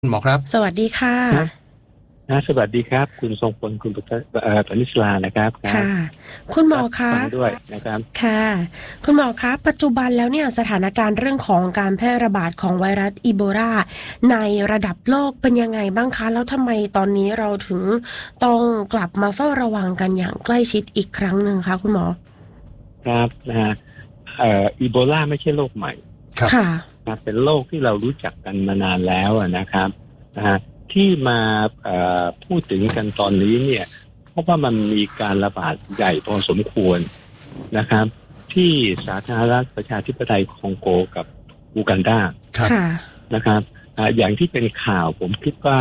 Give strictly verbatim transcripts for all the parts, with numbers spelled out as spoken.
หมอครับสวัสดีค่ะสวัสดีครับคุณทรงพลคุณปณิชลานะครับค่ะคุณหมอคะฟังด้วยนะครับค่ะคุณหมอคะปัจจุบันแล้วเนี่ยสถานการณ์เรื่องของการแพร่ระบาดของไวรัสอีโบลาในระดับโลกเป็นยังไงบ้างคะแล้วทำไมตอนนี้เราถึงต้องกลับมาเฝ้าระวังกันอย่างใกล้ชิดอีกครั้งหนึ่งคะคุณหมอครับนะฮะเอ่ออีโบลาไม่ใช่โรคใหม่ค่ะเป็นโรคที่เรารู้จักกันมานานแล้วนะครับนะฮะที่มาพูดถึงกันตอนนี้เนี่ยเพราะว่ามันมีการระบาดใหญ่พอสมควรนะครับที่สาธารณรัฐประชาธิปไตยคองโกกับอูกันดานะครับอย่างที่เป็นข่าวผมคิดว่า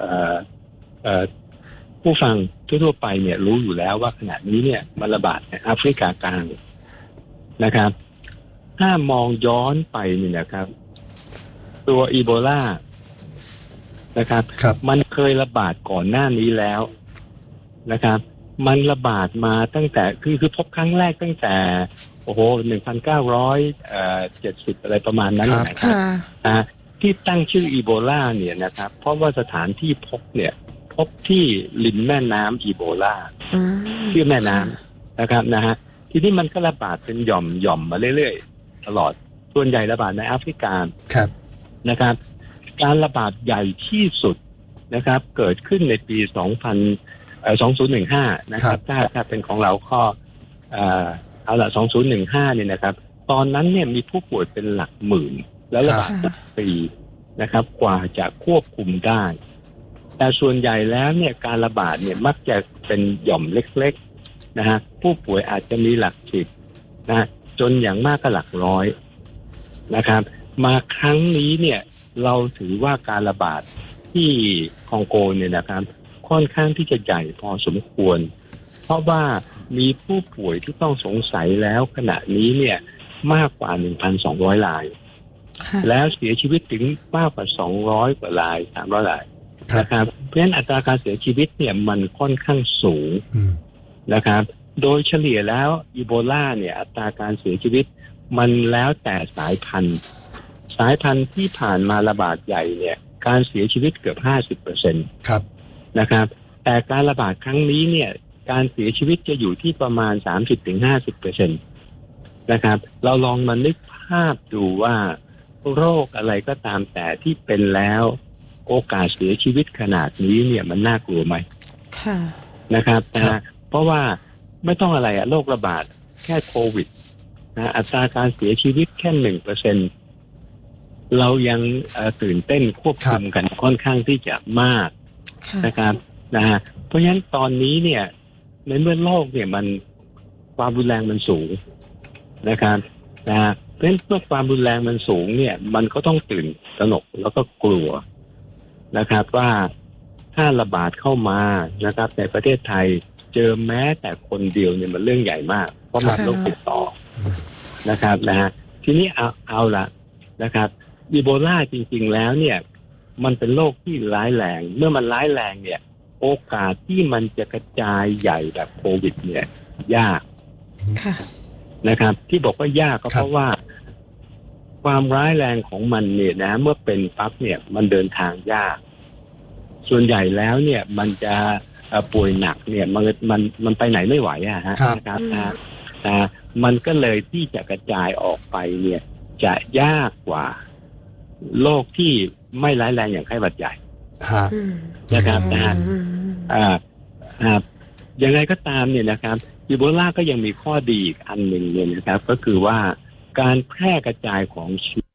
ผู้ฟังทั่วๆไปเนี่ยรู้อยู่แล้วว่าขณะนี้เนี่ยมันระบาดในแอฟริกากลางนะครับถ้ามองย้อนไปเนี่ยนะครับตัวอีโบลานะครับมันเคยระบาดก่อนหน้านี้แล้วนะครับมันระบาดมาตั้งแต่คือคือพบครั้งแรกตั้งแต่โอ้โหหนึ่งพันเก้าร้อยเจ็ดสิบอะไรประมาณนั้นนะครับอ่าที่ตั้งชื่ออีโบลาเนี่ยนะครับเพราะว่าสถานที่พบเนี่ยพบที่ริมแม่น้ำอีโบลาชื่อแม่น้ำนะครับนะฮะทีนี้มันก็ระบาดเป็นหย่อมหย่อมมาเรื่อยๆตลอดส่วนใหญ่ระบาดในแอฟริกานะครับการระบาดใหญ่ที่สุดนะครับเกิดขึ้นในปีสองพันเอ่อสองพันสิบห้านะครับถ้าถ้าเป็นของเราข้อเอ่อเอาละสองพันสิบห้าเนี่ยนะครับตอนนั้นเนี่ยมีผู้ป่วยเป็นหลักหมื่นแล้วระบาดทุกปีนะครับกว่าจะควบคุมได้แต่ส่วนใหญ่แล้วเนี่ยการระบาดเนี่ยมักจะเป็นหย่อมเล็กๆนะฮะผู้ป่วยอาจจะมีหลักสิบนะจนอย่างมากก็หลักร้อยนะครับมาครั้งนี้เนี่ยเราถือว่าการระบาดที่คองโกเนี่ยนะครับค่อนข้างที่จะใหญ่พอสมควรเพราะว่ามีผู้ป่วยที่ต้องสงสัยแล้วขณะนี้เนี่ยมากกว่า หนึ่งพันสองร้อย รายแล้วเสียชีวิตถึงมากกว่าสองร้อยกว่ารายสามร้อยรายนะครับเพราะฉะนั้นอัตราการเสียชีวิตเนี่ยมันค่อนข้างสูงนะครับโดยเฉลี่ยแล้วอีโบลาเนี่ยอัตราการเสียชีวิตมันแล้วแต่สายพันธุ์สายพันธุ์ที่ผ่านมาระบาดใหญ่เนี่ยการเสียชีวิตเกือบ ห้าสิบเปอร์เซ็นต์ ครับนะครับแต่การระบาดครั้งนี้เนี่ยการเสียชีวิตจะอยู่ที่ประมาณ สามสิบถึงห้าสิบเปอร์เซ็นต์ นะครับเราลองมานึกภาพดูว่าโรคอะไรก็ตามแต่ที่เป็นแล้วโอกาสเสียชีวิตขนาดนี้เนี่ยมันน่ากลัวไหมค่ะนะครับนะเพราะว่าไม่ต้องอะไรอะโรคระบาดแค่โควิดนะอัตราการเสียชีวิตแค่ หนึ่งเปอร์เซ็นต์เรายังตื่นเต้นควบคุมกันค่อนข้างที่จะมากนะครับนะฮะเพราะฉะนั้นตอนนี้เนี่ยในเมื่อโลกเนี่ยมันความรุนแรงมันสูงนะครับนะฮะเพราะฉะนั้นเมื่อความรุนแรงมันสูงเนี่ยมันก็ต้องตื่นตระหนกแล้วก็กลัวนะครับว่าถ้าระบาดเข้ามานะครับในประเทศไทยเจอแม้แต่คนเดียวเนี่ยมันเรื่องใหญ่มากเพราะมันโรคติดต่อนะครับนะฮะทีนี้เอาเอาละนะครับอีโบลาจริงๆแล้วเนี่ยมันเป็นโรคที่ร้ายแรงเมื่อมันร้ายแรงเนี่ยโอกาสที่มันจะกระจายใหญ่แบบโควิดเนี่ยยากนะครับที่บอกว่ายากก็เพราะว่าความร้ายแรงของมันเนี่ยนะเมื่อเป็นปั๊บเนี่ยมันเดินทางยากส่วนใหญ่แล้วเนี่ยมันจะป่วยหนักเนี่ยมันมันมันไปไหนไม่ไหวอะฮะนะครับนะนะมันก็เลยที่จะกระจายออกไปเนี่ยจะยากกว่าโรคที่ไม่ร้ายแรงอย่างไข้หวัดใหญ่นะครับนะฮะอ่าอ่ายังไงก็ตามเนี่ยนะครับอีโบลาก็ยังมีข้อดีอีกอันหนึ่งเนี่ยนะครับก็คือว่าการแพร่กระจายของเชื้อ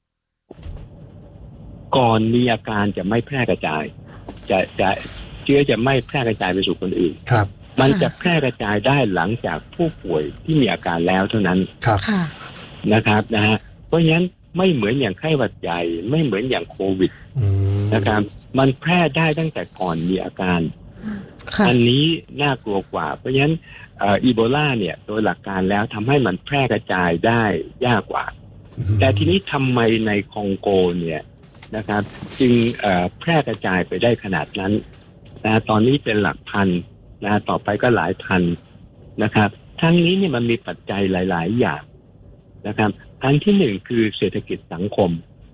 ก่อนมีอาการจะไม่แพร่กระจายจะจะเชื้อจะไม่แพร่กระจายไปสู่คนอื่นครับมันจะแพร่กระจายได้หลังจากผู้ป่วยที่มีอาการแล้วเท่านั้นครับนะครับนะฮะเพราะฉะนั้นไม่เหมือนอย่างไข้หวัดใหญ่ไม่เหมือนอย่างโควิดนะครับมันแพร่ได้ตั้งแต่ก่อนมีอาการอันนี้น่ากลัวกว่าเพราะฉะนั้นอีโบลาเนี่ยโดยหลักการแล้วทำให้มันแพร่กระจายได้ยากกว่าแต่ทีนี้ทำไมในคองโกเนี่ยนะครับจึงแพร่กระจายไปได้ขนาดนั้นนะตอนนี้เป็นหลักพันนะต่อไปก็หลายพันนะครับทั้งนี้เนี่ยมันมีปัจจัยหลายๆอย่างนะครับอันที่หนึ่งคือเศรษฐกิจสังคม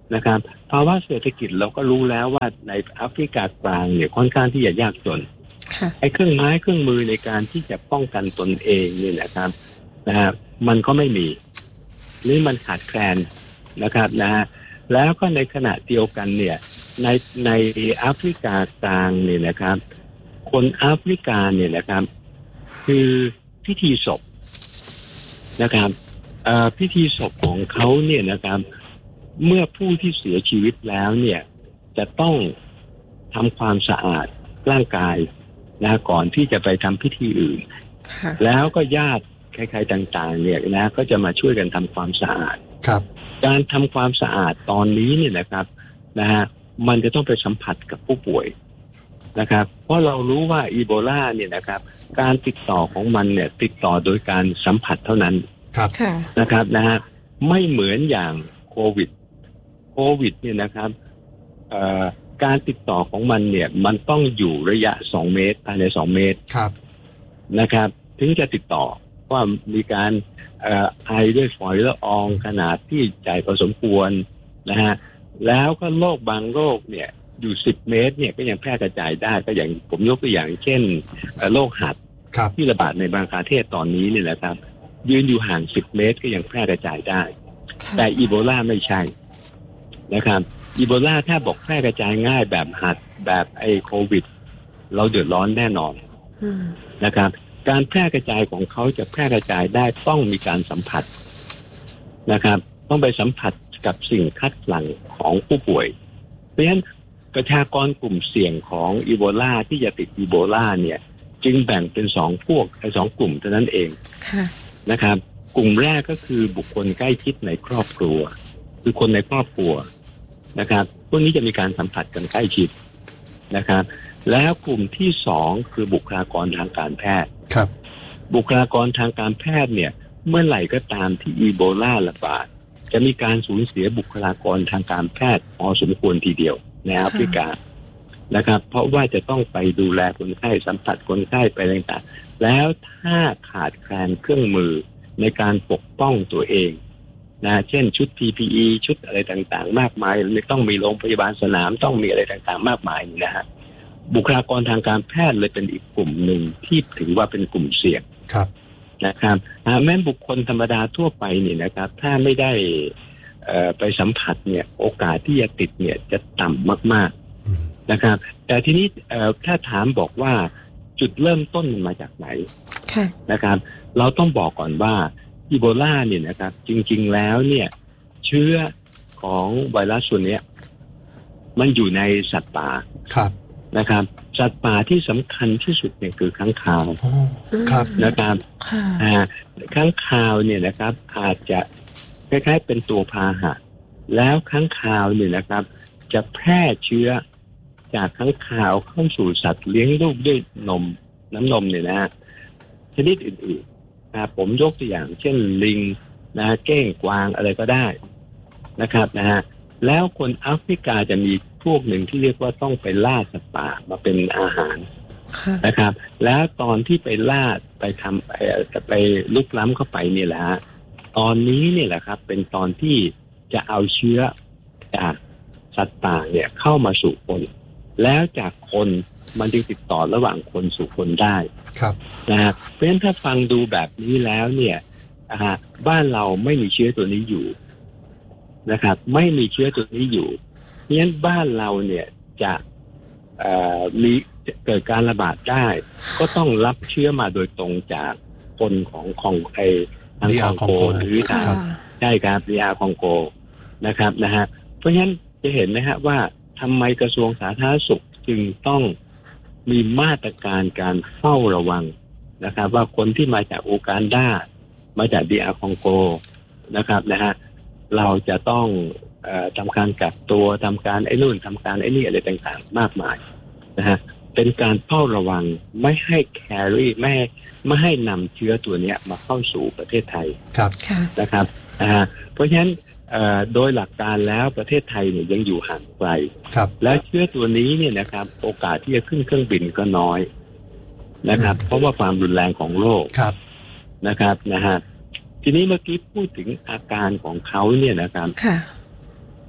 นะครับภาวะเศรษฐกิจเราก็รู้แล้วว่าในแอฟริกากลางเนี่ยค่อนข้างที่จะยากจนไอ้เครื่องไม้เครื่องมือในการที่จะป้องกันตนเองเนี่ยนะครับนะฮะมันก็ไม่มีหรือมันขาดแคลนนะครับนะฮะแล้วก็ในขณะเดียวกันเนี่ยในในแอฟริกากลางเนี่ยนะครับคนแอฟริกาเนี่ยนะครับคือพิธีศพนะครับพิธีศพของเขาเนี่ยนะครับเมื่อผู้ที่เสียชีวิตแล้วเนี่ยจะต้องทำความสะอาดร่างกายนะก่อนที่จะไปทำพิธีอื่นแล้วก็ญาติใครๆต่างๆเนี่ยนะก็จะมาช่วยกันทำความสะอาดครับการทำความสะอาดตอนนี้เนี่ยนะครับนะฮะมันจะต้องไปสัมผัสกับผู้ป่วยนะครับเพราะเรารู้ว่าอีโบลาเนี่ยนะครับการติดต่อของมันเนี่ยติดต่อโดยการสัมผัสเท่านั้นครับนะครับนะฮะไม่เหมือนอย่างโควิดโควิดเนี่ยนะครับการติดต่อของมันเนี่ยมันต้องอยู่ระยะสองเมตรภายในสองเมตรครับนะครับถึงจะติดต่อว่ามีการไอด้วยฝอยละอองขนาดที่ใหญ่พอสมควรนะฮะแล้วก็โรคบางโรคเนี่ยอยู่สิบเมตรเนี่ยก็ยังแพร่กระจายได้ก็อย่างผมยกตัวอย่างเช่นโรคหัดที่ระบาดในบางประเทศตอนนี้เนี่ยนะครับยืนอยู่ห่างสิบเมตรก็ยังแพร่กระจายได้แต่อีโบลาไม่ใช่นะครับอีโบลาถ้าบอกแพร่กระจายง่ายแบบหัดแบบไอโควิดเราเดือดร้อนแน่นอนนะครับการแพร่กระจายของเขาจะแพร่กระจายได้ต้องมีการสัมผัสนะครับต้องไปสัมผัสกับสิ่งคัดหลั่งของผู้ป่วยเพราะฉะนั้นประชากรกลุ่มเสี่ยงของอีโบลาที่จะติดอีโบลาเนี่ยจึงแบ่งเป็นสองพวกไอ้สองกลุ่มเท่านั้นเองนะครับกลุ่มแรกก็คือบุคคลใกล้ชิดในครอบครัวคือคนในครอบครัวนะครับพวกนี้จะมีการสัมผัสกันใกล้ชิดนะครับแล้วกลุ่มที่สองคือบุคลากรทางการแพทย์ครับบุคลากรทางการแพทย์เนี่ยเมื่อไหร่ก็ตามที่อีโบลาระบาดจะมีการสูญเสียบุคลากรทางการแพทย์พอสมควรทีเดียวในแอฟริกานะครับเพราะว่าจะต้องไปดูแลคนไข้สัมผัสคนไข้ไปต่างๆแล้วถ้าขาดแคลนเครื่องมือในการปกป้องตัวเองนะเช่นชุด พี พี อี ชุดอะไรต่างๆมากมายต้องมีโรงพยาบาลสนามต้องมีอะไรต่างๆมากมายนะฮะบุคลากรทางการแพทย์เลยเป็นอีกกลุ่มหนึ่งที่ถือว่าเป็นกลุ่มเสี่ยงครับนะครับแม้บุคคลธรรมดาทั่วไปเนี่ยนะครับถ้าไม่ได้ไปสัมผัสเนี่ยโอกาสที่จะติดเนี่ยจะต่ำมากๆนะครับแต่ทีนี้ถ้าถามบอกว่าจุดเริ่มต้นมันมาจากไหนนะครับเราต้องบอกก่อนว่าอีโบลาเนี่ยนะครับจริงๆแล้วเนี่ยเชื้อของไวรัสส่วนนี้มันอยู่ในสัตว์ป่านะครับสัตว์ป่าที่สำคัญที่สุดเนี่ยคือค้างคาวนะครับค้างคาวเนี่ยนะครับอาจจะคล้ายๆเป็นตัวพาหะแล้วค้างคาวเนี่ยนะครับจะแพร่เชื้อจากค้างคาวเข้าสู่สัตว์เลี้ยงลูกด้วยนมน้ำนมเนี่ยนะฮะชนิดอื่นๆนะผมยกตัวอย่างเช่นลิงนะเก้งกวางอะไรก็ได้นะครับนะฮะแล้วคนแอฟริกาจะมีพวกหนึ่งที่เรียกว่าต้องไปล่าสัตว์ป่ามาเป็นอาหารนะครับแล้วตอนที่ไปล่าไปทำไปไปลุกล้ำเข้าไปนี่แหละตอนนี้เนี่ยแหละครับเป็นตอนที่จะเอาเชื้อจากสัตว์ป่าเนี่ยเข้ามาสู่คนแล้วจากคนมันจึงติดต่อระหว่างคนสู่คนได้ครับนะฮะเพราะฉะนั้นถ้าฟังดูแบบนี้แล้วเนี่ยอ่าบ้านเราไม่มีเชื้อตัวนี้อยู่นะครับไม่มีเชื้อตัวนี้อยู่เพราะฉะนั้นบ้านเราเนี่ยจะมีเกิดการระบาดได้ก็ต้องรับเชื้อมาโดยตรงจากคนของของไอทางคองโกหรือทางใช่ครับดีอาร์คองโกนะครับนะฮะเพราะฉะนั้นจะเห็นนะฮะว่าทำไมกระทรวงสาธารณสุขจึงต้องมีมาตรการการเฝ้าระวังนะครับว่าคนที่มาจากอูกันดามาจากดีอาร์คองโกนะครับนะฮะเราจะต้องเอ่อทำการกักตัวทำการไอ้นู่นทำการไอ้นี่อะไรต่างๆมากมายนะฮะเป็นการเฝ้าระวังไม่ให้แครี่ไม่ให้ไม่ให้นำเชื้อตัวนี้มาเข้าสู่ประเทศไทยครับนะครับนะฮะเพราะฉะนั้นโดยหลักการแล้วประเทศไทยเนี่ยยังอยู่ห่างไกลและเชื้อตัวนี้เนี่ยนะครับโอกาสที่จะขึ้นเครื่องบินก็น้อยนะครับเพราะว่าความรุนแรงของโรคนะครับนะฮะทีนี้เมื่อกี้พูดถึงอาการของเขาเนี่ยนะครับ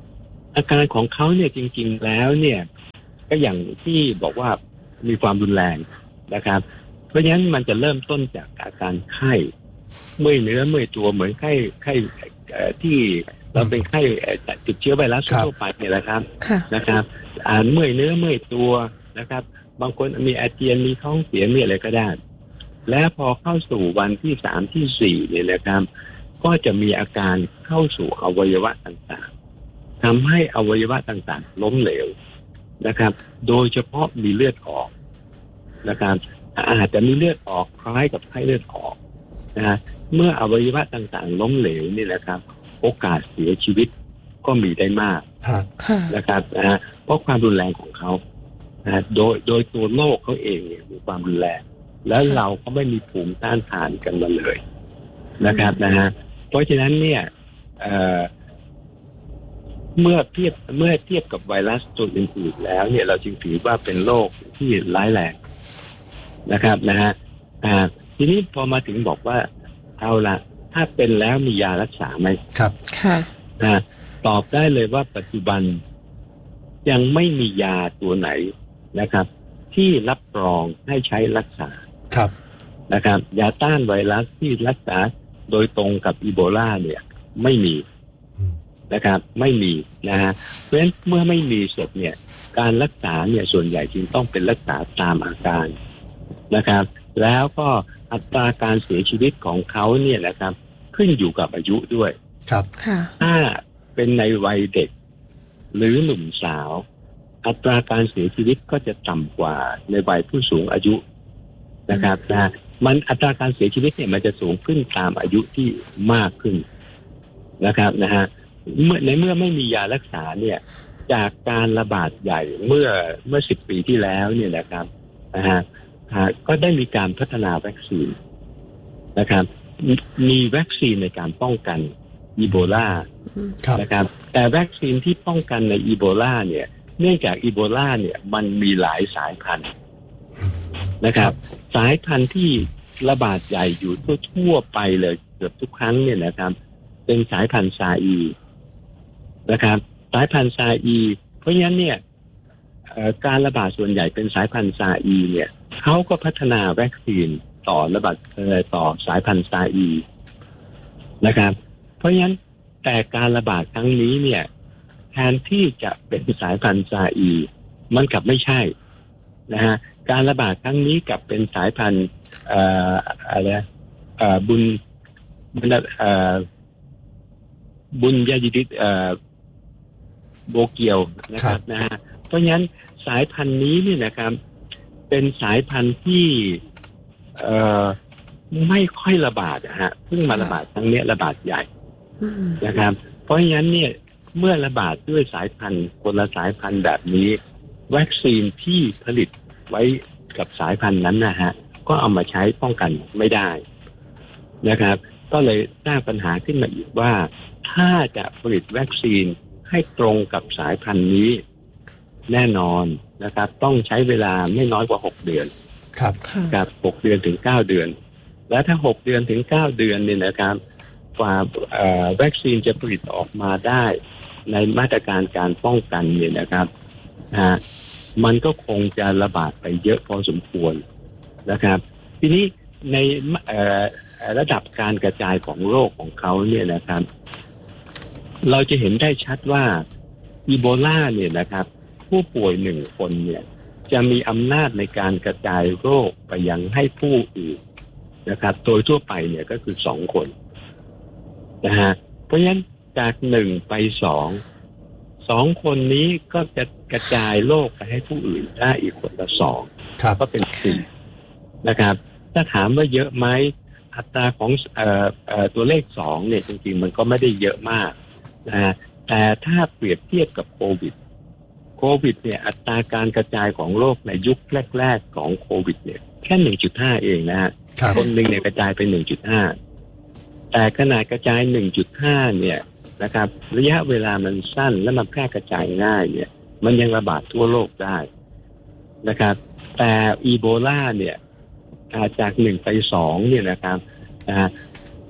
อาการของเขาเนี่ยจริงๆแล้วเนี่ยก็อย่างที่บอกว่ามีความรุนแรงนะครับเพราะฉะนั้นมันจะเริ่มต้นจากอาการไข้เมื่อยเนื้อเมื่อยตัวเหมือนไข้ไข้ที่เราเป็นไข้ติดเชื้อไวรัสทั่วไปเนี่ยแหละครับนะครับอ่านเมื่อยเนื้อเมื่อยตัวนะครับบางคนมีอาเจียนมีท้องเสียมีอะไรก็ได้และพอเข้าสู่วันที่สามที่สี่เนี่ยนะครับก็จะมีอาการเข้าสู่อวัยวะต่างๆทำให้อวัยวะต่างๆล้มเหลวนะครับโดยเฉพาะมีเลือดออกนะครับอาจจะมีเลือดออกคล้ายกับไข้เลือดออกนะเมื่ออวัยวะต่างๆล้มเหลวนี่แหละครับโอกาสเสียชีวิตก็มีได้มากนะครับนะเพราะความรุนแรงของเขานะโดยโดยตัวโรคเขาเองเนี่ยมีความรุนแรงแล้วเราก็ไม่มีภูมิต้านทานกันมาเลยนะครับนะฮะเพราะฉะนั้นเนี่ยเอ่อเมื่อเทียบเมื่อเทียบกับไวรัสตัวอื่นๆแล้วเนี่ยเราจึงถือว่าเป็นโรคที่ร้ายแรงนะครับนะฮะอ่าทีนี้พอมาถึงบอกว่าเอาละถ้าเป็นแล้วมียารักษาไหมครับค่ะนะตอบได้เลยว่าปัจจุบันยังไม่มียาตัวไหนนะครับที่รับรองให้ใช้รักษาครับนะครับยาต้านไวรัสที่รักษาโดยตรงกับอีโบลาเนี่ยไม่มีนะครับไม่มีนะฮะเพราะฉะนั้นเมื่อไม่มีเสร็จเนี่ยการรักษาเนี่ยส่วนใหญ่จึงต้องเป็นรักษาตามอาการนะครับแล้วก็อัตราการเสียชีวิตของเขาเนี่ยนะครับขึ้นอยู่กับอายุด้วยครับถ้าเป็นในวัยเด็กหรือหนุ่มสาวอัตราการเสียชีวิตก็จะต่ำกว่าในวัยผู้สูงอายุนะครับนะมันอัตราการเสียชีวิตเนี่ยมันจะสูงขึ้นตามอายุที่มากขึ้นนะครับนะฮะเมื่อในเมื่อไม่มียารักษาเนี่ยจากการระบาดใหญ่เมื่อเมื่อสิบปีที่แล้วเนี่ยนะครับนะฮะก็ได้มีการพัฒนาวัคซีนนะครับมีวัคซีนในการป้องกันอีโบลานะครับแต่วัคซีนที่ป้องกันในอีโบลาเนี่ยเนื่องจากอีโบลาเนี่ยมันมีหลายสายพันธุ์นะครับสายพันธุ์ที่ระบาดใหญ่อยู่ทั่วๆไปเลยเกือบทุกครั้งเนี่ยนะครับเป็นสายพันธุ์ซาอีนะครับสายพันธุ์ซาอีเพราะฉะนั้นเนี่ยการระบาดส่วนใหญ่เป็นสายพันธุ์ซาอีเนี่ยเขาก็พัฒนาวัคซีนต่อระบาดต่อสายพันธุ์ซาอีนะครับเพราะฉะนั้นแต่การระบาดครั้งนี้เนี่ยแทนที่จะเป็นสายพันธุ์ซาอีมันกลับไม่ใช่นะฮะการระบาดครั้งนี้กลับเป็นสายพันธุ์เอ่ออะไรเอ่อบุญบุญเอ่อบุญยายิดิเอ่อโบเกียวนะครับนะฮะเพราะฉะนั้นสายพันธุ์นี้เนี่ยนะครับเป็นสายพันธุ์ที่เอ่อไม่ค่อยระบาดนะฮะเพิ่งมาระบาดครั้งนี้ระบาดใหญ่นะครับเพราะฉะนั้นเนี่ยเมื่อระบาดด้วยสายพันธุ์คนละสายพันธุ์แบบนี้วัคซีนที่ผลิตไว้กับสายพันธุ์นั้นนะฮะก็เอามาใช้ป้องกันไม่ได้นะครับก็เลยสร้างปัญหาขึ้นมาอีกว่าถ้าจะผลิตวัคซีนให้ตรงกับสายพันธุ์นี้แน่นอนนะครับต้องใช้เวลาไม่น้อยกว่าหกเดือนครับครับหกเดือนถึงเก้าเดือนและถ้าหกเดือนถึงเก้าเดือนเนี่ยนะครับกว่าวัคซีนจะผลิตออกมาได้ในมาตรการการป้องกันเนี่ยนะครับอ่ามันก็คงจะระบาดไปเยอะพอสมควรนะครับทีนี้ในระดับการกระจายของโรคของเขาเนี่ยนะครับเราจะเห็นได้ชัดว่าอีโบลาเนี่ยนะครับผู้ป่วยหนึ่งคนเนี่ยจะมีอำนาจในการกระจายโรคไปยังให้ผู้อื่นนะครับโดยทั่วไปเนี่ยก็คือสองคนนะฮะเพราะฉะนั้นจากหนึ่งไปสองสองคนนี้ก็จะกระจายโรคไปให้ผู้อื่นได้อีกคนละสองก็เป็นสี่นะครับถ้าถามว่าเยอะไหมอัตราของเอ่อเอ่อตัวเลขสองเนี่ยจริงๆมันก็ไม่ได้เยอะมากนะฮะแต่ถ้าเปรียบเทียบกับโควิดโควิดเนี่ยอัตราการกระจายของโรคในยุคแรกๆของโควิดเนี่ยแค่ หนึ่งจุดห้า เองนะฮะคนหนึ่งเนี่ยกระจายไป หนึ่งจุดห้า แต่ขนาดกระจาย หนึ่งจุดห้า เนี่ยนะครับระยะเวลามันสั้นและมันแพร่กระจายง่ายเนี่ยมันยังระบาดทั่วโลกได้นะครับแต่อีโบลาเนี่ยจากหนึ่งไปสองเนี่ยนะครับนะ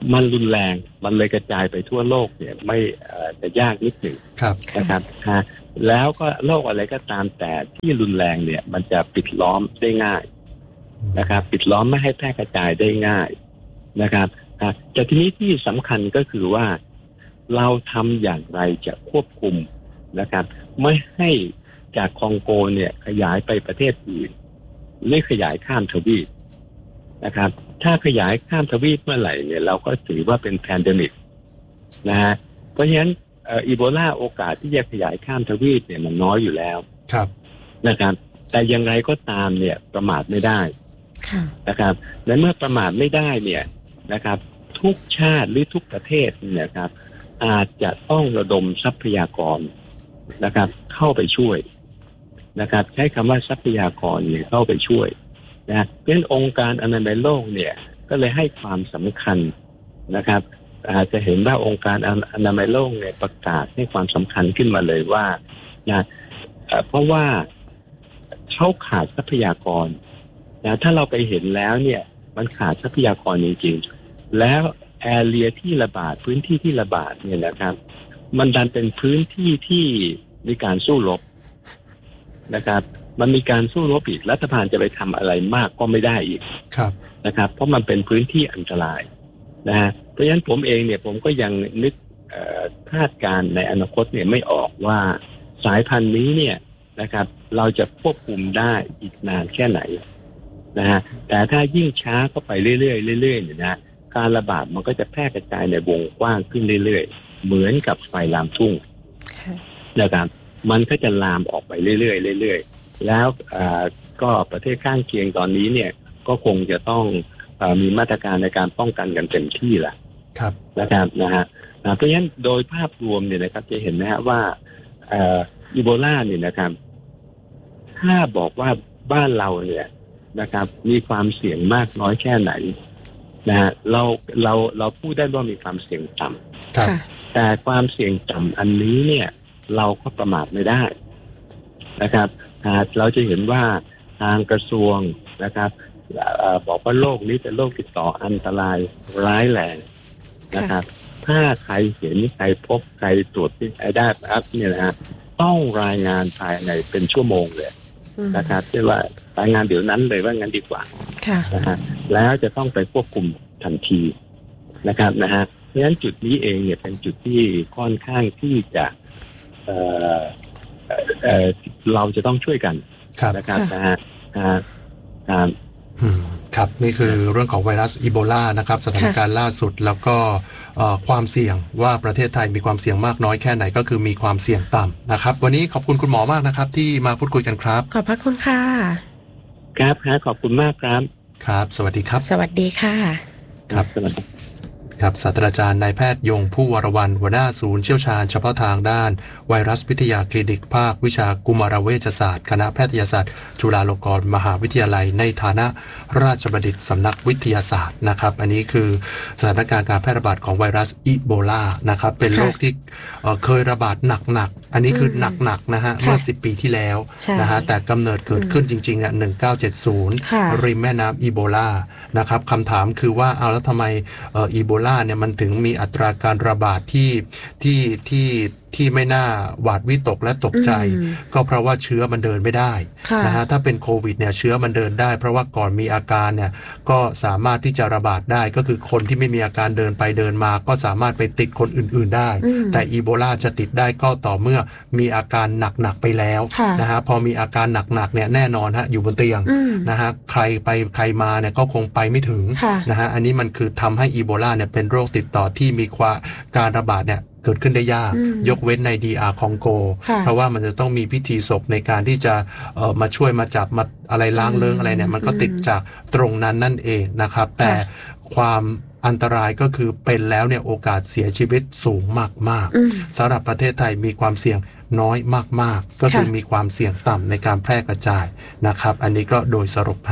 มันรุนแรงมันเลยกระจายไปทั่วโลกเนี่ยไม่จะยากนิดหนึ่งนะครับฮะแล้วก็โรคอะไรก็ตามแต่ที่รุนแรงเนี่ยมันจะปิดล้อมได้ง่ายนะครับปิดล้อมไม่ให้แพร่กระจายได้ง่ายนะครับแต่ทีนี้ที่สำคัญก็คือว่าเราทำอย่างไรจะควบคุมนะครับไม่ให้จากคองโกเนี่ยขยายไปประเทศอื่นไม่ขยายข้ามทวีปนะครับถ้าขยายข้ามทวีปเมื่อไหร่เนี่ยเราก็ถือว่าเป็นแพนเดมิกนะฮะเพราะฉะนั้นอีโบลาโอกาสที่จะขยายข้ามทวีปเนี่ยมันน้อยอยู่แล้วครับนะครับแต่อย่างไรก็ตามเนี่ยประมาทไม่ได้นะครับและเมื่อประมาทไม่ได้เนี่ยนะครับทุกชาติหรือทุกประเทศเนี่ยครับอาจจะต้องระดมทรัพยากรนะครับเข้าไปช่วยนะครับใช้คำว่าทรัพยากรเนี่ยเข้าไปช่วยนะเพราะฉะนั้นองค์การอนามัยโลกเนี่ยก็เลยให้ความสำคัญนะครับอาจจะเห็นว่าองค์การอนามัยโลกเนี่ยประกาศให้ความสำคัญขึ้นมาเลยว่านะเพราะว่าเขาขาดทรัพยากรนะถ้าเราไปเห็นแล้วเนี่ยมันขาดทรัพยากรจริงๆแล้วแอเรียที่ระบาดพื้นที่ที่ระบาดเนี่ยนะครับมันดันเป็นพื้นที่ที่มีการสู้รบนะครับมันมีการสู้รบอีกรัฐบาลจะไปทำอะไรมากก็ไม่ได้อีกนะครับเพราะมันเป็นพื้นที่อันตรายนะฮะเพราะฉะนั้นผมเองเนี่ยผมก็ยังนึกคาดการในอนาคตเนี่ยไม่ออกว่าสายพันธุ์นี้เนี่ยนะครับเราจะควบคุมได้อีกนานแค่ไหนนะฮะแต่ถ้ายิ่งช้าเข้าไปเรื่อยๆเรื่อยๆเนี่ยนะการระบาดมันก็จะแพร่กระจายในวงกว้างขึ้นเรื่อยๆเหมือนกับไฟลามทุ่งนะครับมันก็จะลามออกไปเรื่อยๆเรื่อยๆแล้วก็ประเทศข้างเคียงตอนนี้เนี่ยก็คงจะต้องมีมาตรการในการป้องกันกันเต็มที่แหละนะครับนะฮะเพราะฉะนั้นโดยภาพรวมเนี่ยนะครับจะเห็นนะฮะว่าอีโบลาเนี่ยนะครับถ้าบอกว่าบ้านเราเนี่ยนะครับมีความเสี่ยงมากน้อยแค่ไหนนะฮะเราเราเราพูดได้ว่ามีความเสี่ยงต่ำแต่ความเสี่ยงต่ำอันนี้เนี่ยเราก็ประมาทไม่ได้นะครับเราจะเห็นว่าทางกระทรวงนะครับบอกว่าโรคนี้เป็นโรคติดต่ออันตรายร้ายแรงนะครับถ้าใครเห็นใครพบใครตรวจไอ้ได้ปั๊บเนี่ยนะฮะต้องรายงานภายในเป็นชั่วโมงเลยนะครับเรียกว่ารายงานเดี๋ยวนั้นเลยว่างั้นดีกว่านะฮะแล้วจะต้องไปควบคุมทันทีนะครับนะฮะเพราะฉะนั้นจุดนี้เองเนี่ยเป็นจุดที่ค่อนข้างที่จะเอ่อเอ่อเราจะต้องช่วยกันนะครับนะฮะครับครับนี่คือเรื่องของไวรัสอีโบลานะครับสถานการณ์ล่าสุดแล้วก็ความเสี่ยงว่าประเทศไทยมีความเสี่ยงมากน้อยแค่ไหนก็คือมีความเสี่ยงต่ำนะครับวันนี้ขอบคุณคุณหมอมากนะครับที่มาพูดคุยกันครับขอบพระคุณค่ะครับครับขอบคุณมากครับครับสวัสดีครับสวัสดีค่ะครับครับศาสตราจารย์นายแพทย์ยงผู้วรวรรณหัวหน้าศูนย์เชี่ยวชาญเฉพาะทางด้านไวรัสวิทยาคลินิกภาควิชากุมารเวชศาสตร์คณะแพทยศาสตร์จุฬาลงกรณ์มหาวิทยาลัยในฐานะราชบัณฑิตสำนักวิทยาศาสตร์นะครับอันนี้คือสถานการณ์การแพร่ระบาดของไวรัสอีโบลานะครับเป็นโรคที่เคยระบาดหนักๆอันนี้คือหนักๆนะฮะเมื่อสิบปีที่แล้วนะฮะแต่กำเนิดเกิดขึ้นจริงๆเนี่ยหนึ่งเก้าเจ็ดศูนย์ริมแม่น้ำอีโบลานะครับคำถามคือว่าเอาแล้วทำไมอีโบลาเนี่ยมันถึงมีอัตราการระบาดที่ที่ที่ที่ไม่น่าหวาดวิตกและตกใจก็เพราะว่าเชื้อมันเดินไม่ได้นะฮะถ้าเป็นโควิดเนี่ยเชื้อมันเดินได้เพราะว่าก่อนมีอาการเนี่ยก็สามารถที่จะระบาดได้ก็คือคนที่ไม่มีอาการเดินไปเดินมาก็สามารถไปติดคนอื่นๆได้แต่อีโบลาจะติดได้ก็ต่อเมื่อมีอาการหนักๆไปแล้วนะฮะพอมีอาการหนักๆเนี่ยแน่นอนฮะอยู่บนเตียงนะฮะใครไปใครมาเนี่ยก็คงไปไม่ถึงนะฮะอันนี้มันคือทำให้อีโบลาเนี่ยเป็นโรคติดต่อที่มีความการระบาดเนี่ยเกิดขึ้นได้ยากยกเว้นใน ดี อาร์ คองโกเพราะว่ามันจะต้องมีพิธีศพในการที่จะเอ่อมาช่วยมาจับมาอะไรล้างเลิ้งอะไรเนี่ยมันก็ติดจากตรงนั้นนั่นเองนะครับแต่ความอันตรายก็คือเป็นแล้วเนี่ยโอกาสเสียชีวิตสูงมากๆสำหรับประเทศไทยมีความเสี่ยงน้อยมากๆก็คือมีความเสี่ยงต่ำในการแพร่กระจายนะครับอันนี้ก็โดยสรุปฮะ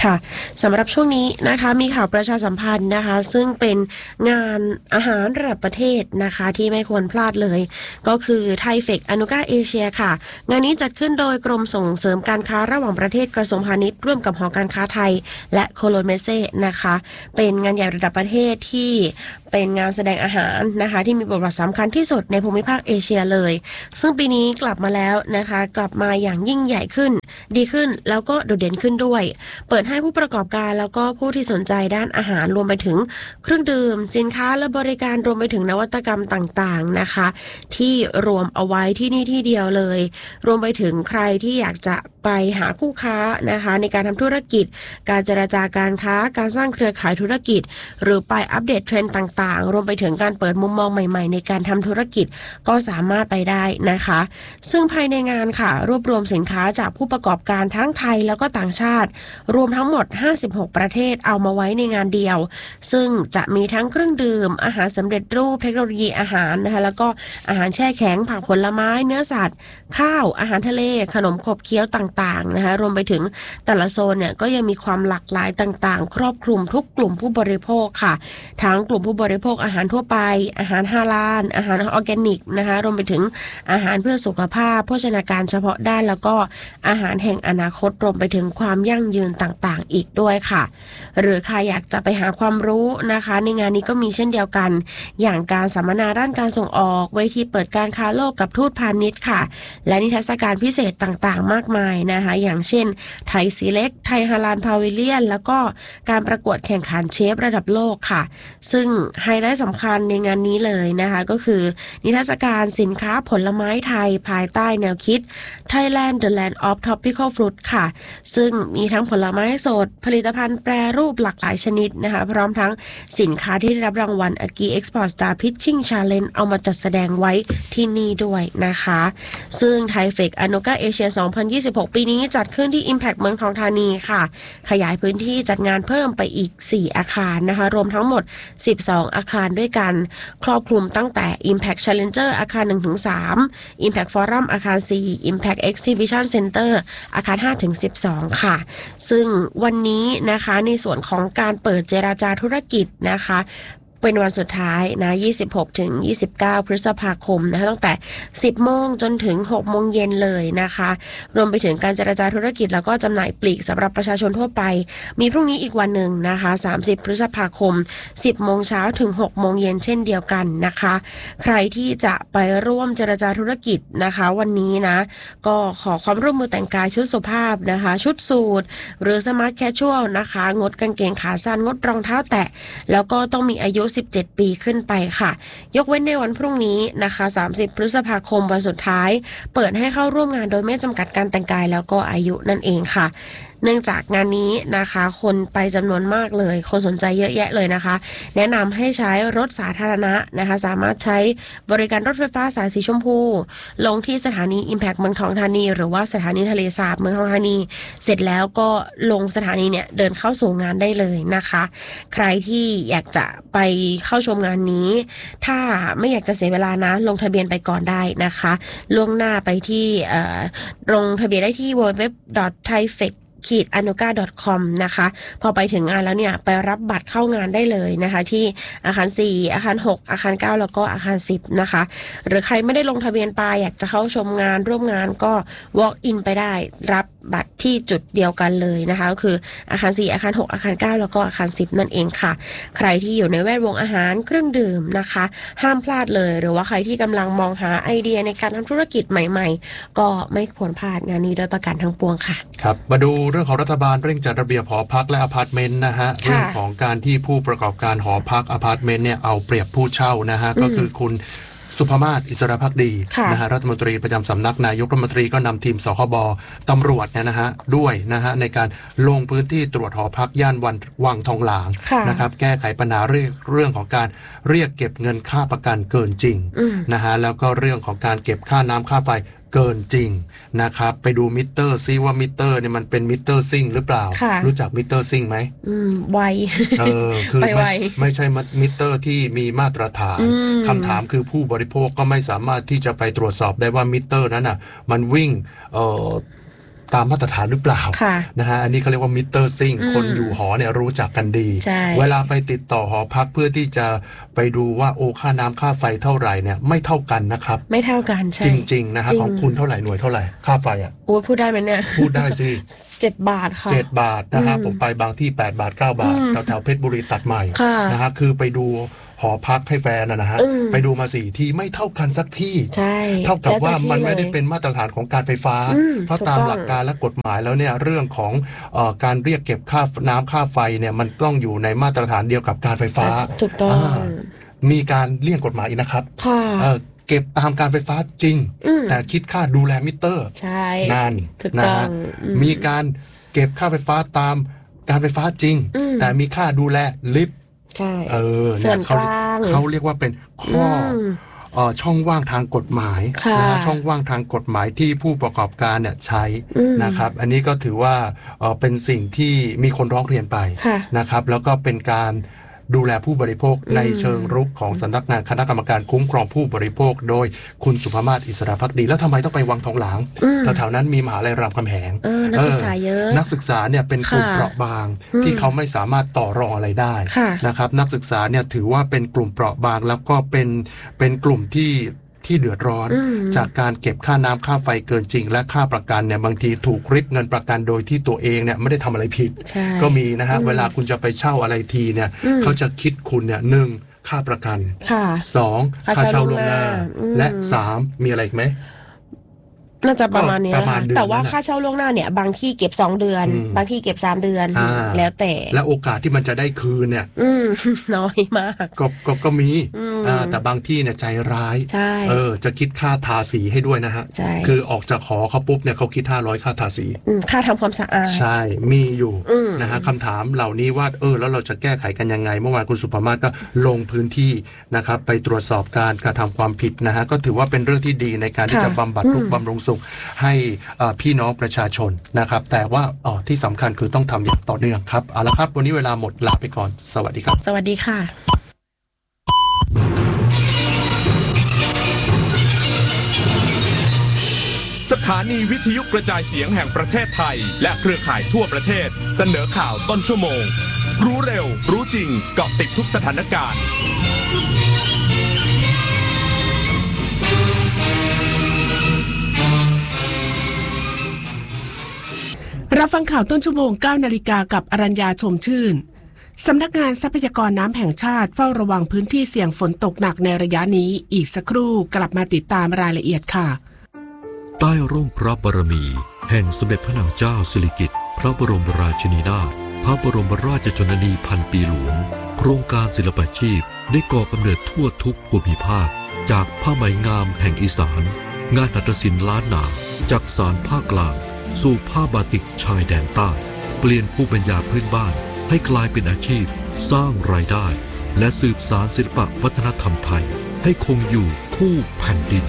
ค่ะสำหรับช่วงนี้นะคะมีข่าวประชาสัมพันธ์นะคะซึ่งเป็นงานอาหารระดับประเทศนะคะที่ไม่ควรพลาดเลยก็คือไทเฟกอนุกาเอเชียค่ะงานนี้จัดขึ้นโดยกรมส่งเสริมการค้าระหว่างประเทศกระทรวงพาณิชย์ร่วมกับหอการค้าไทยและโคโลนเมเซ่นะคะเป็นงานใหญ่ระดับประเทศที่เป็นงานแสดงอาหารนะคะที่มีบทบาทสำคัญที่สุดในภูมิภาคเอเชียเลยซึ่งปีนี้กลับมาแล้วนะคะกลับมาอย่างยิ่งใหญ่ขึ้นดีขึ้นแล้วก็โดดเด่นขึ้นด้วยเปิดให้ผู้ประกอบการแล้วก็ผู้ที่สนใจด้านอาหารรวมไปถึงเครื่องดื่มสินค้าและบริการรวมไปถึงนวัตกรรมต่างๆนะคะที่รวมเอาไว้ที่นี่ที่เดียวเลยรวมไปถึงใครที่อยากจะไปหาคู่ค้านะคะในการทำธุรกิจการเจรจาการค้าการสร้างเครือข่ายธุรกิจหรือไปอัปเดตเทรนด์ต่างๆรวมไปถึงการเปิดมุมมองใหม่ๆในการทำธุรกิจก็สามารถไปได้นะคะซึ่งภายในงานค่ะรวบรวมสินค้าจากผู้ประกอบการทั้งไทยแล้วก็ต่างชาติรวมทั้งหมดห้าสิบหกประเทศเอามาไว้ในงานเดียวซึ่งจะมีทั้งเครื่องดื่มอาหารสำเร็จรูปเทคโนโลยีอาหารนะคะแล้วก็อาหารแช่แข็งผักผลไม้เนื้อสัตว์ข้าวอาหารทะเลขนมขบเคี้ยวต่างๆนะคะรวมไปถึงแต่ละโซนเนี่ยก็ยังมีความหลากหลายต่างๆครอบคลุมทุกกลุ่มผู้บริโภคค่ะทั้งกลุ่มผู้บริโภคอาหารทั่วไปอาหารฮาลาลอาหารออร์แกนิกนะคะรวมไปถึงอาหารเพื่อสุขภาพโภชนาการเฉพาะด้านแล้วก็อาหารแห่งอนาคตรวมไปถึงความยั่งยืนต่างๆอีกด้วยค่ะหรือใครอยากจะไปหาความรู้นะคะในงานนี้ก็มีเช่นเดียวกันอย่างการสัมมนาด้านการส่งออกเวทีเปิดการค้าโลกกับทูตพาณิชย์ค่ะและนิทรรศการพิเศษต่างๆมากมายนะคะอย่างเช่นไทยซีเล็กไทยฮาลาลพาวิเลียนแล้วก็การประกวดแข่งขันเชฟระดับโลกค่ะซึ่งไฮไลท์สำคัญในงานนี้เลยนะคะก็คือนิทรรศการสินค้าผลไม้ไทยภายใต้แนวคิด Thailand the Land of Tropical Fruit ค่ะซึ่งมีทั้งผลไม้สดผลิตภัณฑ์แปรรูปหลากหลายชนิดนะคะพร้อมทั้งสินค้าที่ได้รับรางวัล Agi Export Star Pitching Challenge เอามาจัดแสดงไว้ที่นี่ด้วยนะคะซึ่งไทเฟกอนุกาเอเชียสองพันยี่สิบหกปีนี้จัดขึ้นที่ Impact เมืองทองธานีค่ะขยายพื้นที่จัดงานเพิ่มไปอีกสี่อาคารนะคะรวมทั้งหมดสิบสองอาคารด้วยกันครอบคลุมตั้งแต่ Impact Challenger อาคาร หนึ่งถึงสาม Impact Forum อาคาร สี่ Impact Exhibition Center อาคาร ห้าถึงสิบสอง ค่ะซึ่งวันนี้นะคะในส่วนของการเปิดเจรจาธุรกิจนะคะเป็นวันสุดท้ายนะยี่สิบหกถึงยี่สิบเก้าพฤษภาคมนะคะตั้งแต่สิบโมงจนถึงหกโมงเย็นเลยนะคะรวมไปถึงการเจรจาธุรกิจแล้วก็จำหน่ายปลีกสำหรับประชาชนทั่วไปมีพรุ่งนี้อีกวันหนึ่งนะคะสามสิบพฤษภาคมสิบโมงเช้าถึงหกโมงเย็นเช่นเดียวกันนะคะใครที่จะไปร่วมเจรจาธุรกิจนะคะวันนี้นะก็ขอความร่วมมือแต่งกายชุดสุภาพนะคะชุดสูทหรือสมาร์ทแคชชวลนะคะงดกางเกงขาสั้นงดรองเท้าแตะแล้วก็ต้องมีอายุสิบเจ็ดปีขึ้นไปค่ะยกเว้นในวันพรุ่งนี้นะคะสามสิบพฤษภาคมวันสุดท้ายเปิดให้เข้าร่วมงานโดยไม่จำกัดการแต่งกายแล้วก็อายุนั่นเองค่ะเนื่องจากงานนี้นะคะคนไปจำนวนมากเลยคนสนใจเยอะแยะเลยนะคะแนะนำให้ใช้รถสาธารณะนะคะสามารถใช้บริการรถไฟฟ้าสายสีชมพูลงที่สถานี Impact เมืองทองธานีหรือว่าสถานีทะเลสาบเมืองทองธานีเสร็จแล้วก็ลงสถานีเนี่ยเดินเข้าสู่งานได้เลยนะคะใครที่อยากจะไปเข้าชมงานนี้ถ้าไม่อยากจะเสียเวลานะลงทะเบียนไปก่อนได้นะคะล่วงหน้าไปที่ลงทะเบียนได้ที่ ดับเบิลยู ดับเบิลยู ดับเบิลยู ดอท ไทเฟกขีด อนุกา ดอท คอม นะคะพอไปถึงงานแล้วเนี่ยไปรับบัตรเข้างานได้เลยนะคะที่อาคารสี่อาคารหกอาคารเก้าแล้วก็อาคารสิบนะคะหรือใครไม่ได้ลงทะเบียนไปอยากจะเข้าชมงานร่วมงานก็ walk in ไปได้รับบัตรที่จุดเดียวกันเลยนะคะก็คืออาคารสี่อาคารหกอาคารเก้าแล้วก็อาคารสิบนั่นเองค่ะใครที่อยู่ในแวดวงอาหารเครื่องดื่มนะคะห้ามพลาดเลยหรือว่าใครที่กำลังมองหาไอเดียในการทำธุรกิจใหม่ๆก็ไม่ควรพลาดงานนี้โดยประการทั้งปวงค่ะครับมาดูเรื่องของรัฐบาลเร่งจัดระเบียบหอพักและอพาร์ตเมนต์นะฮะเรื่องของการที่ผู้ประกอบการหอพักอพาร์ตเมนต์เนี่ยเอาเปรียบผู้เช่านะฮะก็คือคุณสุภมาศอิสระภักดีนะฮะรัฐมนตรีประจำสำนักนายกรัฐมนตรีก็นำทีมสคบตำรวจเนี่ยนะฮะด้วยนะฮะในการลงพื้นที่ตรวจหอพักย่านวันวังทองหลางนะครับแก้ไขปัญหาเรื่องเรื่องของการเรียกเก็บเงินค่าประกันเกินจริงนะฮะแล้วก็เรื่องของการเก็บค่าน้ำค่าไฟเกินจริงนะครับไปดูมิเตอร์ซิว่ามิเตอร์เนี่ยมันเป็นมิเตอร์ซิ่งหรือเปล่ารู้จักมิเตอร์ซิ่งไหมอืมไวเออคือไม่ไม่ใช่มิเตอร์ที่มีมาตรฐานคำถามคือผู้บริโภคก็ไม่สามารถที่จะไปตรวจสอบได้ว่ามิเตอร์นั้นอ่ะมันวิ่งเอ่อตามมาตรฐานหรือเปล่านะฮะอันนี้เขาเรียกว่ามิเตอร์ซิ่งคนอยู่หอเนี่ยรู้จักกันดีเวลาไปติดต่อหอพักเพื่อที่จะไปดูว่าโอ้ค่าน้ำค่าไฟเท่าไหร่เนี่ยไม่เท่ากันนะครับไม่เท่ากันใช่จริงๆนะฮะของคุณเท่าไหร่หน่วยเท่าไหร่ค่าไฟอ่ะโอ้พูดได้ไหมเนี่ยพูดได้สิเจ็ดบาทค่ะเจ็ดบาทนะฮะผมไปบางที่แปดบาทเก้าบาทแถวๆเพชรบุรีตัดใหม่นะฮะคือไปดูหอพักให้แฟนนะฮะไปดูมาสี่ที่ไม่เท่ากันสักที่เท่ากับว่ามันไม่ได้เป็นมาตรฐานของการไฟฟ้าเพราะตามหลักการและกฎหมายแล้วเนี่ยเรื่องของเอ่อการเรียกเก็บค่าน้ำค่าไฟเนี่ยมันต้องอยู่ในมาตรฐานเดียวกับการไฟฟ้าถูกต้องมีการเลี่ยงกฎหมายอีกนะครับเก็บตามการไฟฟ้าจริงแต่คิดค่าดูแลมิเตอร์นั่นนะฮะมีการเก็บค่าไฟฟ้าตามการไฟฟ้าจริงแต่มีค่าดูแลลิฟต์เออเนี่ยเขาเขาเรียกว่าเป็นข้อช่องว่างทางกฎหมายนะฮะช่องว่างทางกฎหมายที่ผู้ประกอบการเนี่ยใช้นะครับอันนี้ก็ถือว่าเป็นสิ่งที่มีคนร้องเรียนไปนะครับแล้วก็เป็นการดูแลผู้บริโภคในเชิงรุกของสำนักงานคณะกรรมการคุ้มครองผู้บริโภคโดยคุณสุภมาศอิสระภักดีแล้วทำไมต้องไปวังทองหลางแถวๆนั้นมีมหาวิทยาลัยรามคำแหงนักศึกษาเยอะนักศึกษาเนี่ยเป็นกลุ่มเปราะบางที่เขาไม่สามารถต่อรองอะไรได้นะครับนักศึกษาเนี่ยถือว่าเป็นกลุ่มเปราะบางแล้วก็เป็นเป็นกลุ่มที่ที่เดือดร้อนจากการเก็บค่าน้ำค่าไฟเกินจริงและค่าประกันเนี่ยบางทีถูกริบเงินประกันโดยที่ตัวเองเนี่ยไม่ได้ทำอะไรผิดก็มีนะฮะเวลาคุณจะไปเช่าอะไรทีเนี่ยเขาจะคิดคุณเนี่ยหนึ่งค่าประกันสองค่าเช่าล่วงหน้าและสามมีอะไรอีกไหมน่าจะประมาณนี้นะคะแต่ว่าค่าเช่าล่วงหน้าเนี่ยบางที่เก็บสองเดือนบางที่เก็บสามเดือนแล้วแต่และโอกาสที่มันจะได้คืนเนี่ยน้อยมากก็ก็ก็มีแต่บางที่เนี่ยใจร้ายเออจะคิดค่าทาสีให้ด้วยนะฮะคือออกจากขอเขาปุ๊บเนี่ยเขาคิดห้าร้อยค่าทาสีค่าทำความสะอาดใช่มีอยู่นะฮะคำถามเหล่านี้ว่าเออแล้วเราจะแก้ไขกันยังไงเมื่อวานคุณสุภมาศก็ลงพื้นที่นะครับไปตรวจสอบการกระทำความผิดนะฮะก็ถือว่าเป็นเรื่องที่ดีในการที่จะบำบัดทุกข์บำรุงสุขให้พี่น้องประชาชนนะครับแต่ว่าอ๋อที่สำคัญคือต้องทำอย่างต่อเนื่องครับเอาละครับวันนี้เวลาหมดลาไปก่อนสวัสดีครับสวัสดีค่ะสถานีวิทยุกระจายเสียงแห่งประเทศไทยและเครือข่ายทั่วประเทศเสนอข่าวต้นชั่วโมงรู้เร็วรู้จริงเกาะติดทุกสถานการณ์รับฟังข่าวต้นชั่วโมง เก้านาฬิกากับอรัญญาชมชื่นสำนักงานทรัพยากรน้ำแห่งชาติเฝ้าระวังพื้นที่เสี่ยงฝนตกหนักในระยะนี้อีกสักครู่กลับมาติดตามรายละเอียดค่ะใต้ร่มพระบารมีแห่งสมเด็จพระนางเจ้าสิริกิติ์พระบรมราชินีนาถพระบรมราชชนนีพันปีหลวงโครงการศิลปาชีพได้ก่อกำเนิดทั่วทุกภูมิภาคจากผ้าไหมงามแห่งอีสานงานหัตถศิลป์ล้านนาจากสานภาคกลางสู่ผ้าบาติกชายแดนใต้เปลี่ยนภูมิปัญญาพื้นบ้านให้กลายเป็นอาชีพสร้างรายได้และสืบสานศิลปวัฒนธรรมไทยให้คงอยู่คู่แผ่นดิน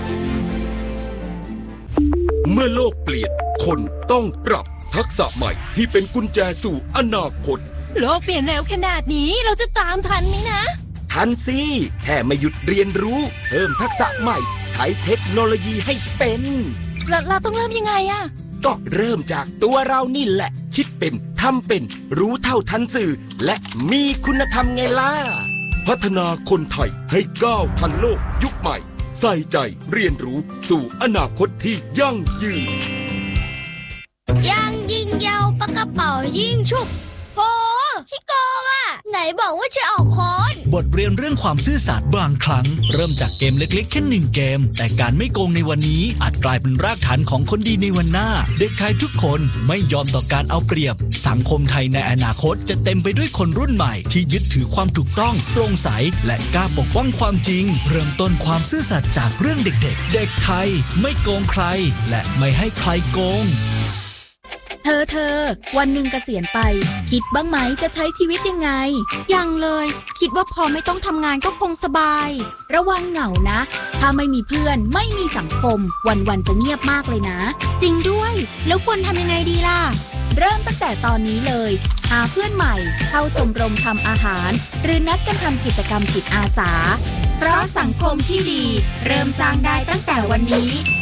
เมื่อโลกเปลี่ยนคนต้องปรับทักษะใหม่ที่เป็นกุญแจสู่อนาคตโลกเปลี่ยนเร็วขนาดนี้เราจะตามทันไหมนะทันสิแค่ไม่หยุดเรียนรู้เพิ่มทักษะใหม่ใช้เทคโนโลยีให้เป็นเราเราต้องเริ่มยังไงอะก็เริ่มจากตัวเรานี่แหละคิดเป็นทำเป็นรู้เท่าทันสื่อและมีคุณธรรมไงล่ะพัฒนาคนไทยให้ก้าวทันโลกยุคใหม่ใส่ใจเรียนรู้สู่อนาคตที่ยั่งยืนยังยิงยาวปากกระเป๋ายิงชุบโหขี้โกงอ่ะไหนบอกว่าจะออกคอนบทเรียนเรื่องความซื่อสัตย์บางครั้งเริ่มจากเกมเล็กๆแค่หนึ่งเกมแต่การไม่โกงในวันนี้อาจกลายเป็นรากฐานของคนดีในวันหน้าเด็กไทยทุกคนไม่ยอมต่อการเอาเปรียบสังคมไทยในอนาคตจะเต็มไปด้วยคนรุ่นใหม่ที่ยึดถือความถูกต้องโปร่งใสและกล้าปกป้องความจริงเริ่มต้นความซื่อสัตย์จากเรื่องเด็กๆเด็กไทยไม่โกงใครและไม่ให้ใครโกงเธอเธอวันหนึ่งเกษียณไปคิดบ้างไหมจะใช้ชีวิตยังไงยังเลยคิดว่าพอไม่ต้องทำงานก็คงสบายระวังเหงานะถ้าไม่มีเพื่อนไม่มีสังคมวันๆจะเงียบมากเลยนะจริงด้วยแล้วควรทำยังไงดีล่ะเริ่มตั้งแต่ตอนนี้เลยหาเพื่อนใหม่เข้าชมรมทำอาหารหรือนัดกันทำกิจกรรมจิตอาสาเพราะสังคมที่ดีเริ่มสร้างได้ตั้งแต่วันนี้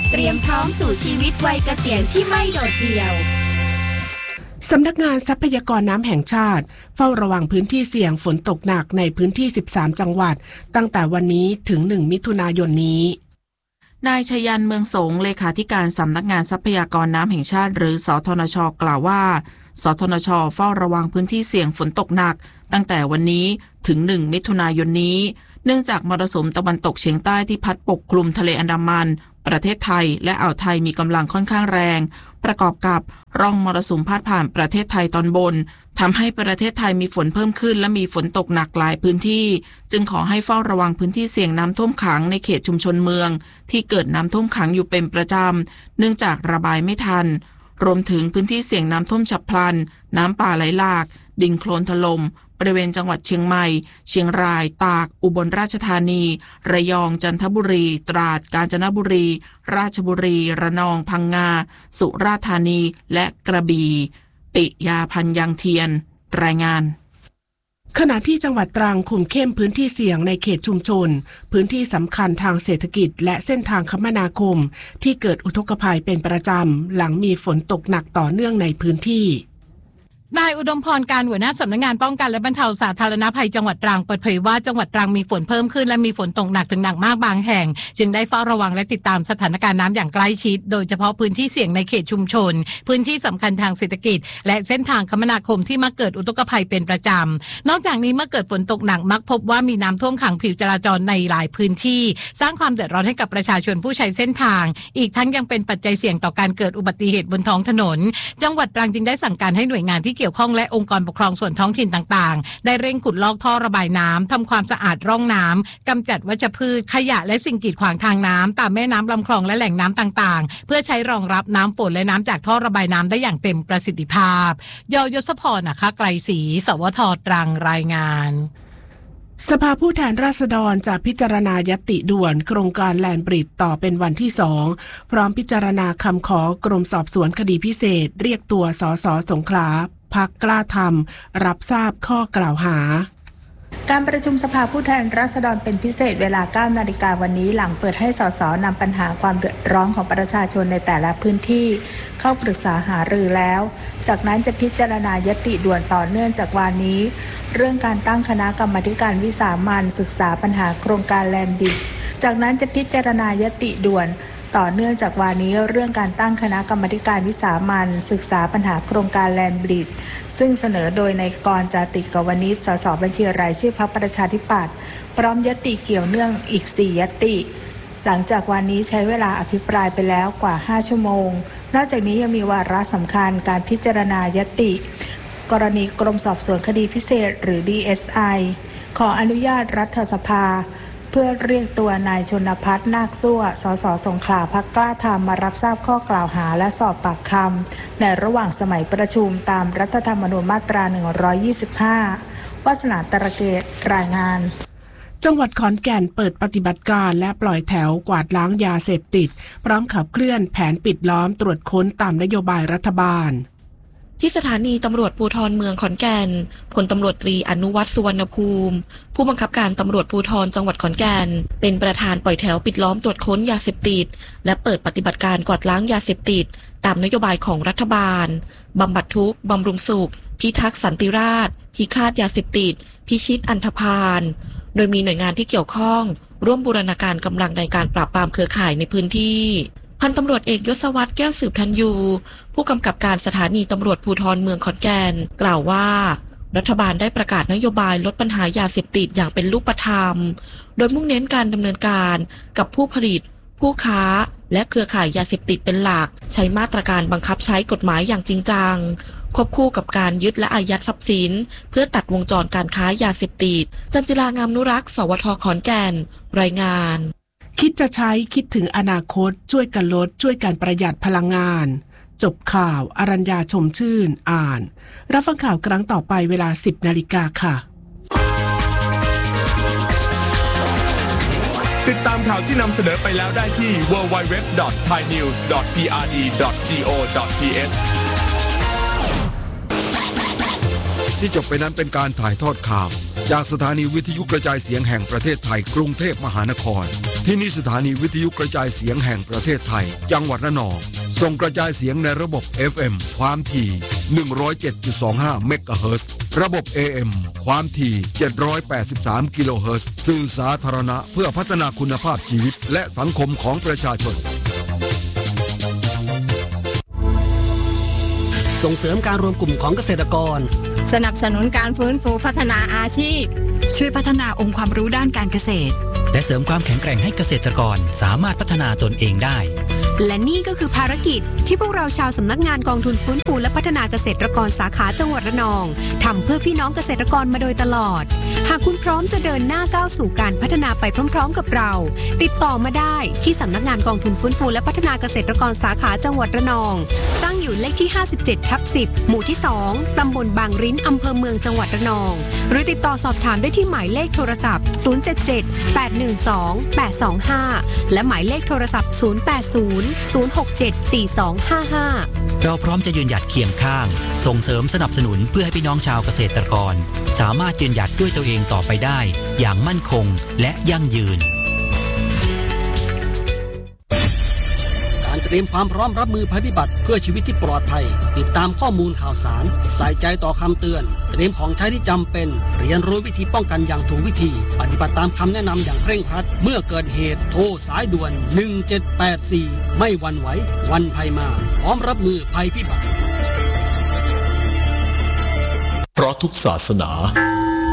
เตรียมพร้อมสู่ชีวิตวัยเกษียณที่ไม่โดดเดี่ยวสำนักงานทรัพยากรน้ำแห่งชาติเฝ้าระวังพื้นที่เสี่ยงฝนตกหนักในพื้นที่สิบสามจังหวัดตั้งแต่วันนี้ถึงหนึ่งมิถุนายนนี้นายชยันเมืองสงเลขาธิการสำนักงานทรัพยากรน้ำแห่งชาติหรือสทนช.กล่าวว่าสทนช.เฝ้าระวังพื้นที่เสี่ยงฝนตกหนักตั้งแต่วันนี้ถึงหนึ่งมิถุนายนนี้เนื่องจากมรสุมตะวันตกเฉียงใต้ที่พัดปกคลุมทะเลอันดามันประเทศไทยและอ่าวไทยมีกำลังค่อนข้างแรงประกอบกับร่องมรสุมพาดผ่านประเทศไทยตอนบนทำให้ประเทศไทยมีฝนเพิ่มขึ้นและมีฝนตกหนักหลายพื้นที่จึงขอให้เฝ้าระวังพื้นที่เสี่ยงน้ำท่วมขังในเขตชุมชนเมืองที่เกิดน้ำท่วมขังอยู่เป็นประจำเนื่องจากระบายไม่ทันรวมถึงพื้นที่เสี่ยงน้ำท่วมฉับพลันน้ำป่าไหลหลากดินโคลนถล่มบริเวณจังหวัดเชียงใหม่เชียงรายตากอุบลราชธานีระยองจันทบุรีตราดกาญจนบุรีราชบุรีระนองพังงาสุราษฎร์ธานีและกระบี่ปิยาพันยังเทียนรายงานขณะที่จังหวัดตรังคุมเข้มพื้นที่เสี่ยงในเขตชุมชนพื้นที่สำคัญทางเศรษฐกิจและเส้นทางคมนาคมที่เกิดอุทกภัยเป็นประจำหลังมีฝนตกหนักต่อเนื่องในพื้นที่นายอุดมพรการหัวหน้าสำนักงานป้องกันและบรรเทาสาธารณภัยจังหวัดตรังเปิดเผยว่าจังหวัดตรังมีฝนเพิ่มขึ้นและมีฝนตกหนักถึงหนักมากบางแห่งจึงได้เฝ้าระวังและติดตามสถานการณ์น้ำอย่างใกล้ชิดโดยเฉพาะพื้นที่เสี่ยงในเขตชุมชนพื้นที่สำคัญทางเศรษฐกิจและเส้นทางคมนาคมที่มักเกิดอุทกภัยเป็นประจำนอกจากนี้เมื่อเกิดฝนตกหนักมักพบว่ามีน้ำท่วมขังผิวจราจรในหลายพื้นที่สร้างความเดือดร้อนให้กับประชาชนผู้ใช้เส้นทางอีกทั้งยังเป็นปัจจัยเสี่ยงต่อการเกิดอุบัติเหตุบนท้องถนนจังหวัดตรังจึงได้สั่งการให้หน่วยงานที่เกี่ยวข้องและองค์กรปกครองส่วนท้องถิ่นต่างๆได้เร่งขุดลอกท่อระบายน้ำทำความสะอาดร่องน้ำกำจัดวัชพืชขยะและสิ่งกีดขวางทางน้ำตามแม่น้ำลำคลองและแหล่งน้ำต่างๆเพื่อใช้รองรับน้ำฝนและน้ำจากท่อระบายน้ำได้อย่างเต็มประสิทธิภาพยยศพรนะคะไกรศรีสวทตรังรายงานสภาผู้แทนราษฎรจะพิจารณายติด่วนโครงการแลนบริดจ์ต่อเป็นวันที่สองพร้อมพิจารณาคำขอกรมสอบสวนคดีพิเศษเรียกตัวสสสงขลาพรรคกล้าทำรับทราบข้อกล่าวหาการประชุมสภาผู้แทนราษฎรเป็นพิเศษเวลา เก้านาฬิกาวันนี้หลังเปิดให้สสนำปัญหาความเดือดร้อนของประชาชนในแต่ละพื้นที่เข้าปรึกษาหารือแล้วจากนั้นจะพิจารณายติด่วนต่อเนื่องจากวันนี้เรื่องการตั้งคณะกรรมาการวิสามัญศึกษาปัญหาโครงการแลนด์บริดจ์จากนั้นจะพิจารณายติด่วนต่อเนื่องจากวันนี้เรื่องการตั้งคณะกรรมาการวิสามัญศึกษาปัญหาโครงการแลนด์บริดจ์ซึ่งเสนอโดยนายกรณ์ จาติกวณิช สสบัญชีรายชื่อพรรคประชาธิปัตย์พร้อมยติเกี่ยวเนื่องอีกสี่ยติหลังจากวันนี้ใช้เวลาอภิปรายไปแล้วกว่าห้าชั่วโมงนอกจากนี้ยังมีวาระสำคัญการพิจารณายติกรณีกรมสอบสวนคดีพิเศษหรือ ดี เอส ไอ ขออนุญาตรัฐสภาเพื่อเรียกตัวนายชนภัทรนาคซั่วสสสงขลาพรรคกล้าทำมารับทราบข้อกล่าวหาและสอบปากคำในระหว่างสมัยประชุมตามรัฐธรรมนูญมาตราหนึ่งร้อยยี่สิบห้าวาสนาตระเกตรายงานจังหวัดขอนแก่นเปิดปฏิบัติการและปล่อยแถวกวาดล้างยาเสพติดพร้อมขับเคลื่อนแผนปิดล้อมตรวจค้นตามนโยบายรัฐบาลที่สถานีตำรวจภูธรเมืองขอนแก่นพลตำรวจตรีอนุวัฒน์สุวรรณภูมิผู้บังคับการตำรวจภูธรจังหวัดขอนแก่นเป็นประธานปล่อยแถวปิดล้อมตรวจค้นยาเสพติดและเปิดปฏิบัติการกวาดล้างยาเสพติดตามนโยบายของรัฐบาลบำบัดทุกข์บำรุงสุขพิทักษ์สันติราษฎร์พิฆาตยาเสพติดพิชิตอันธพาลโดยมีหน่วยงานที่เกี่ยวข้องร่วมบูรณาการกำลังในการปราบปรามเครือข่ายในพื้นที่พันตำรวจเอกยศวัฒน์แก้วสืบธัญญูผู้กำกับการสถานีตำรวจภูธรเมืองขอนแก่นกล่าวว่ารัฐบาลได้ประกาศนโยบายลดปัญหายาเสพติดอย่างเป็นรูปธรรมโดยมุ่งเน้นการดำเนินการกับผู้ผลิตผู้ค้าและเครือข่ายยาเสพติดเป็นหลักใช้มาตรการบังคับใช้กฎหมายอย่างจริงจังควบคู่กับการยึดและอายัดทรัพย์สินเพื่อตัดวงจรการค้ายาเสพติดจันจิรางามนุรักษ์สวทขอนแก่นรายงานคิดจะใช้คิดถึงอนาคตช่วยกันลดช่วยกันประหยัดพลังงานจบข่าวอรัญญาชมชื่นอ่านรับฟังข่าวครั้งต่อไปเวลา สิบนาฬิกาค่ะติดตามข่าวที่นำเสนอไปแล้วได้ที่ ดับเบิลยู ดับเบิลยู ดับเบิลยู ดอท ไทยนิวส์ ดอท พี อาร์ ดี ดอท จี โอ ดอท ที เอชที่จบไปนั้นเป็นการถ่ายทอดข่าวจากสถานีวิทยุกระจายเสียงแห่งประเทศไทยกรุงเทพมหานครที่นี่สถานีวิทยุกระจายเสียงแห่งประเทศไทยจังหวัดระนองส่งกระจายเสียงในระบบ เอฟ เอ็ม ความถี่ หนึ่งร้อยเจ็ดจุดสองห้า เมกะเฮิรตซ์ระบบ เอ เอ็ม ความถี่ เจ็ดร้อยแปดสิบสาม กิโลเฮิรตซ์สื่อสาธารณะเพื่อพัฒนาคุณภาพชีวิตและสังคมของประชาชนส่งเสริมการรวมกลุ่มของเกษตรกรสนับสนุนการฟื้นฟูพัฒนาอาชีพช่วยพัฒนาองค์ความรู้ด้านการเกษตรและเสริมความแข็งแกร่งให้เกษตรกรสามารถพัฒนาตนเองได้และนี่ก็คือภารกิจที่พวกเราชาวสำนักงานกองทุนฟื้นฟูและพัฒนาเกษตรกรสาขาจังหวัดระนองทำเพื่อพี่น้องเกษตรกรมาโดยตลอดหากคุณพร้อมจะเดินหน้าก้าวสู่การพัฒนาไปพร้อมๆกับเราติดต่อมาได้ที่สำนักงานกองทุนฟื้นฟูและพัฒนาเกษตรกรสาขาจังหวัดระนองตั้งอยู่เลขที่ ห้าสิบเจ็ดทับสิบ หมู่ที่ สอง ตำบลบางริ้นอำเภอเมืองจังหวัดระนองหรือติดต่อสอบถามได้ที่หมายเลขโทรศัพท์ ศูนย์ เจ็ด เจ็ด แปด หนึ่ง สอง แปด สอง ห้า และหมายเลขโทรศัพท์ ศูนย์ แปด ศูนย์ ศูนย์ หก เจ็ด สี่ สอง ห้า ห้าเราพร้อมจะยืนหยัดเคียงข้างส่งเสริมสนับสนุนเพื่อให้พี่น้องชาวเกษตรกรสามารถยืนหยัดด้วยตัวเองต่อไปได้อย่างมั่นคงและยั่งยืนการเตรียมความพร้อมรับมือภัยพิบัติเพื่อชีวิตที่ปลอดภัยติดตามข้อมูลข่าวสารใส่ใจต่อคำเตือนเตรียมของใช้ที่จำเป็นเรียนรู้วิธีป้องกันอย่างถูกวิธีปฏิบัติตามคำแนะนำอย่างเคร่งครัดเมื่อเกิดเหตุโทรสายด่วนหนึ่งเจ็ดแปดสี่ไม่หวั่นไหววันภัยมาพร้อมรับมือภัยพิบัติเพราะทุกศาสนา